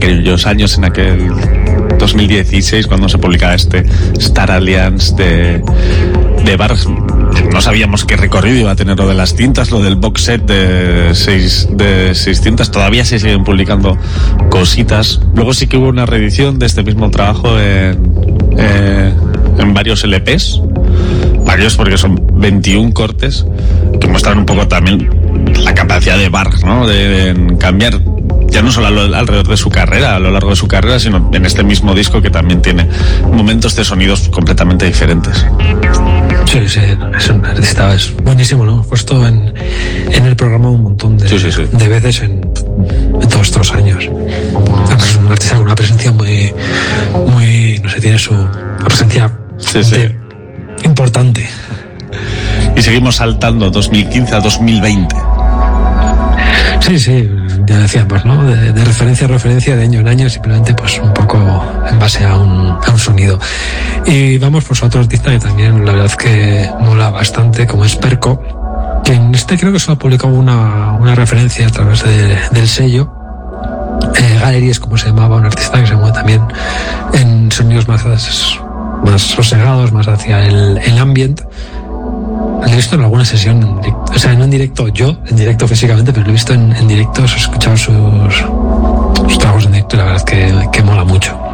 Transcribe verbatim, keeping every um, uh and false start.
aquellos años, en aquel dos mil dieciséis, cuando se publicaba este Star Alliance de, de Barks, no sabíamos qué recorrido iba a tener lo de las cintas, lo del box set de seis de seis cintas. Todavía se siguen publicando cositas. Luego sí que hubo una reedición de este mismo trabajo en, eh, en varios L Pes, varios porque son veintiún cortes, que muestran un poco también la capacidad de Barks, ¿no? De, de cambiar ya no solo alrededor de su carrera, a lo largo de su carrera, sino en este mismo disco, que también tiene momentos de sonidos completamente diferentes. Sí, sí, es un artista, es buenísimo, ¿no? He puesto en, en el programa un montón de, sí, sí, sí. de veces en, en todos estos años. Es un artista con una presencia muy, muy, no sé, tiene su presencia sí, sí. importante. Y seguimos saltando dos mil quince a dos mil veinte. Sí, sí, ya decíamos, ¿no? De, de referencia a referencia, de año en año, simplemente pues un poco en base a un, a un sonido. Y vamos pues a otro artista que también la verdad es que mola bastante, como es Perco, que en este creo que solo ha publicado una, una referencia a través de, del sello. Eh, Gallery es como se llamaba, un artista que se mueve también en sonidos más, más sosegados, más hacia el, el ambient. Lo he visto en alguna sesión en directo, o sea, no en directo yo, en directo físicamente, pero lo he visto en, en directo, he escuchado sus, sus trabajos en directo y la verdad es que, que mola mucho.